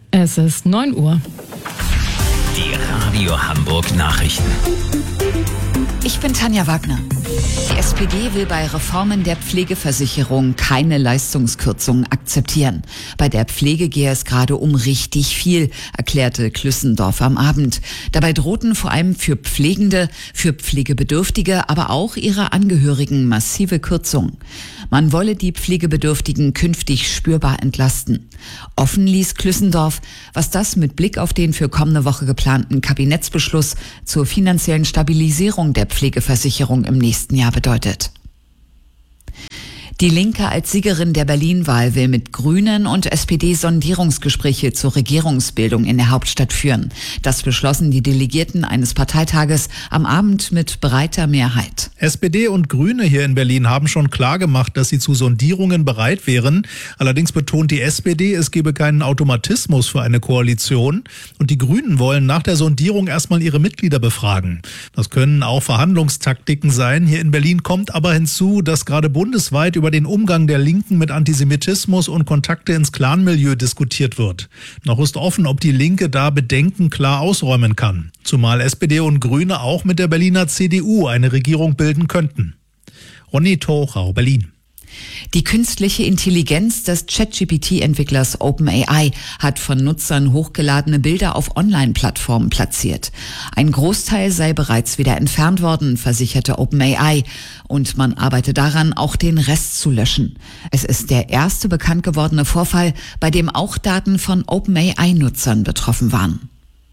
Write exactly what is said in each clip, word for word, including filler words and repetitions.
Es ist neun Uhr. Die Radio Hamburg Nachrichten. Ich bin Tanja Wagner. Die S P D will bei Reformen der Pflegeversicherung keine Leistungskürzungen akzeptieren. Bei der Pflege gehe es gerade um richtig viel, erklärte Klüssendorf am Abend. Dabei drohten vor allem für Pflegende, für Pflegebedürftige, aber auch ihre Angehörigen massive Kürzungen. Man wolle die Pflegebedürftigen künftig spürbar entlasten. Offen ließ Klüssendorf, was das mit Blick auf den für kommende Woche geplanten Kabinettsbeschluss zur finanziellen Stabilisierung der Pflegeversicherung im nächsten Jahr bedeutet. Die Linke als Siegerin der Berlin-Wahl will mit Grünen und S P D Sondierungsgespräche zur Regierungsbildung in der Hauptstadt führen. Das beschlossen die Delegierten eines Parteitages am Abend mit breiter Mehrheit. S P D und Grüne hier in Berlin haben schon klargemacht, dass sie zu Sondierungen bereit wären. Allerdings betont die S P D, es gebe keinen Automatismus für eine Koalition. Und die Grünen wollen nach der Sondierung erstmal ihre Mitglieder befragen. Das können auch Verhandlungstaktiken sein. Hier in Berlin kommt aber hinzu, dass gerade bundesweit über den Umgang der Linken mit Antisemitismus und Kontakte ins Clanmilieu diskutiert wird. Noch ist offen, ob die Linke da Bedenken klar ausräumen kann. Zumal S P D und Grüne auch mit der Berliner C D U eine Regierung bilden könnten. Ronny Tochau, Berlin. Die künstliche Intelligenz des ChatGPT T-Entwicklers OpenAI hat von Nutzern hochgeladene Bilder auf Online-Plattformen platziert. Ein Großteil sei bereits wieder entfernt worden, versicherte OpenAI. Und man arbeite daran, auch den Rest zu löschen. Es ist der erste bekannt gewordene Vorfall, bei dem auch Daten von OpenAI-Nutzern betroffen waren.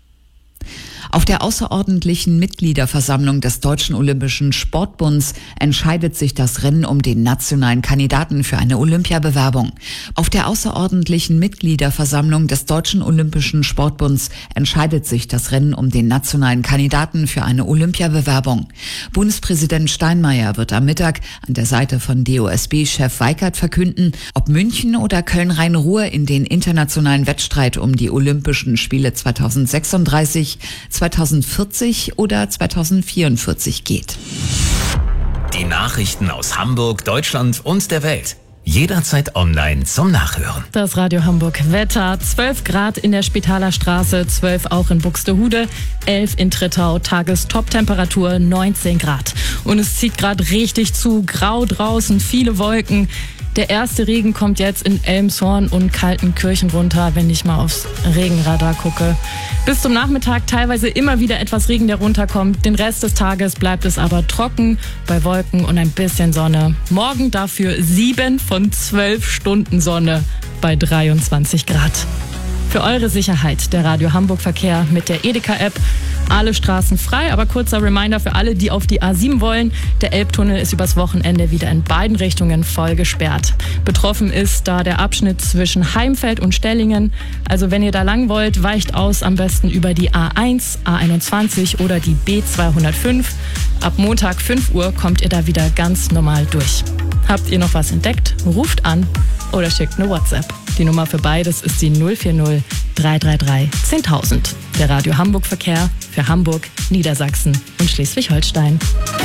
Auf der außerordentlichen Mitgliederversammlung des Deutschen Olympischen Sportbunds entscheidet sich das Rennen um den nationalen Kandidaten für eine Olympiabewerbung. Auf der außerordentlichen Mitgliederversammlung des Deutschen Olympischen Sportbunds entscheidet sich das Rennen um den nationalen Kandidaten für eine Olympiabewerbung. Bundespräsident Steinmeier wird am Mittag an der Seite von D O S B-Chef Weikert verkünden, ob München oder Köln-Rhein-Ruhr in den internationalen Wettstreit um die Olympischen Spiele zweitausendsechsunddreißig, zweitausendvierzig oder zweitausendvierundvierzig geht. Die Nachrichten aus Hamburg, Deutschland und der Welt. Jederzeit online zum Nachhören. Das Radio Hamburg Wetter. zwölf Grad in der Spitaler Straße, zwölf auch in Buxtehude, elf in Trittau. Tagestop-Temperatur neunzehn Grad. Und es zieht gerade richtig zu. Grau draußen, viele Wolken. Der erste Regen kommt jetzt in Elmshorn und Kaltenkirchen runter, wenn ich mal aufs Regenradar gucke. Bis zum Nachmittag teilweise immer wieder etwas Regen, der runterkommt. Den Rest des Tages bleibt es aber trocken, bei Wolken und ein bisschen Sonne. Morgen dafür sieben von zwölf Stunden Sonne bei dreiundzwanzig Grad. Für eure Sicherheit der Radio Hamburg Verkehr mit der Edeka-App. Alle Straßen frei, aber kurzer Reminder für alle, die auf die A sieben wollen. Der Elbtunnel ist übers Wochenende wieder in beiden Richtungen voll gesperrt. Betroffen ist da der Abschnitt zwischen Heimfeld und Stellingen. Also wenn ihr da lang wollt, weicht aus am besten über die A eins, A einundzwanzig oder die B zweihundertfünf. Ab Montag fünf Uhr kommt ihr da wieder ganz normal durch. Habt ihr noch was entdeckt? Ruft an oder schickt eine WhatsApp. Die Nummer für beides ist die null vier null drei drei drei zehntausend. Der Radio Hamburg Verkehr für Hamburg, Niedersachsen und Schleswig-Holstein.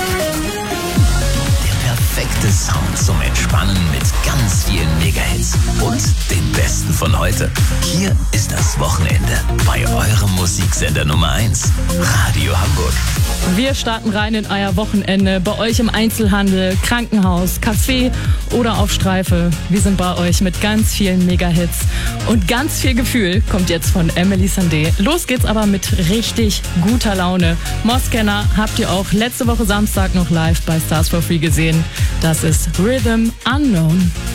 Der perfekte Sound zum Entspannen mit ganz vielen Megahits und den besten von heute. Hier ist das Wochenende bei eurem Musiksender Nummer eins, Radio Hamburg. Wir starten rein in euer Wochenende bei euch im Einzelhandel, Krankenhaus, Café oder auf Streife. Wir sind bei euch mit ganz vielen Mega-Hits und ganz viel Gefühl kommt jetzt von Emily Sandé. Los geht's aber mit richtig guter Laune. Mosskenner habt ihr auch letzte Woche Samstag noch live bei Stars for Free gesehen. Das ist Rhythm Unknown.